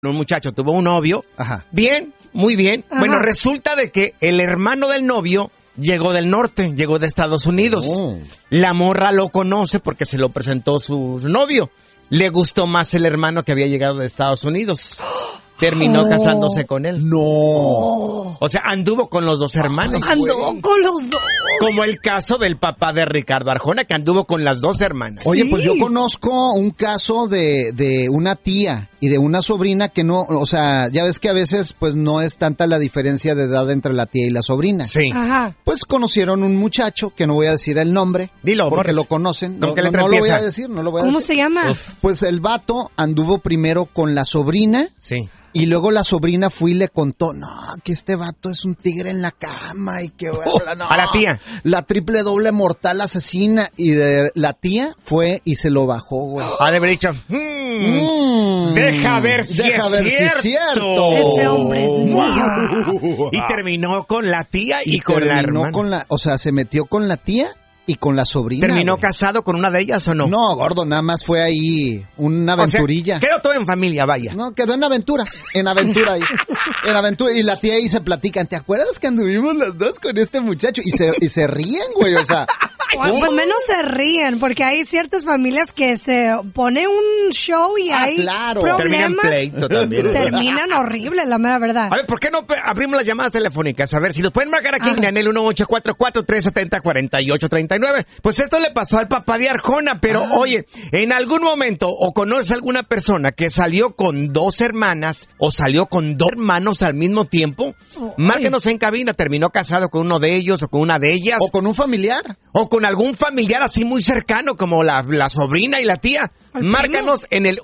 un muchacho tuvo un novio. Ajá. Bien, muy bien. Ajá. Bueno, resulta de que el hermano del novio llegó del norte, llegó de Estados Unidos. Oh. La morra lo conoce porque se lo presentó su novio. Le gustó más el hermano que había llegado de Estados Unidos. Terminó casándose con él. No. O sea, anduvo con los dos hermanos. Andó con los dos. Como el caso del papá de Ricardo Arjona, que anduvo con las dos hermanas. Oye, Sí. pues yo conozco un caso de una tía y de una sobrina que no, o sea, ya ves que a veces pues no es tanta la diferencia de edad entre la tía y la sobrina. Sí. Ajá. Pues conocieron un muchacho, que no voy a decir el nombre, Dilo, porque Morris. lo conocen. ¿Con No, qué no, letra no lo voy a empieza? decir, no lo voy a ¿Cómo decir. se llama? Pues el vato anduvo primero con la sobrina. Sí. Y luego la sobrina fue y le contó, no, que este vato es un tigre en la cama y que... no. A la tía. La triple doble mortal asesina. Y de la tía fue y se lo bajó, güey. Ha de haber dicho, deja ver si es cierto. Ese hombre es mío. Y terminó con la tía y con la terminó hermana. o sea, se metió con la tía y con la sobrina. ¿Terminó güey. casado con una de ellas o no? No, gordo, nada más fue ahí una O sea, aventurilla. quedó todo en familia, vaya. No, quedó en aventura ahí. En aventura, y la tía ahí se platican, ¿te acuerdas que anduvimos las dos con este muchacho? Y se ríen, güey, o sea. Bueno, pues menos se ríen, porque hay ciertas familias que se pone un show y hay claro. Terminan problemas. pleito también. Terminan horrible, la mera verdad. A ver, ¿por qué no abrimos las llamadas telefónicas? A ver, si nos pueden marcar aquí en el 1844-370-4839. Pues esto le pasó al papá de Arjona, pero oye, en algún momento, o conoces alguna persona que salió con dos hermanas, o salió con dos hermanos al mismo tiempo, márquenos en cabina, terminó casado con uno de ellos, o con una de ellas, O con un familiar. o con algún familiar así muy cercano, como la sobrina y la tía. ¿El Márcanos en el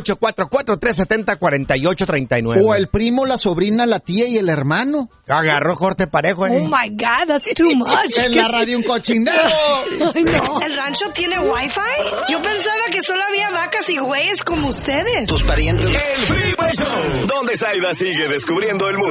1844-370-4839. O el primo, la sobrina, la tía y el hermano. Agarró corte parejo, Oh my God, that's too much. En la radio un cochinero. Ay, no. ¿El rancho tiene wifi? Yo pensaba que solo había vacas y güeyes como ustedes. Tus parientes. El Freeway Show, donde Zaida sigue descubriendo el mundo.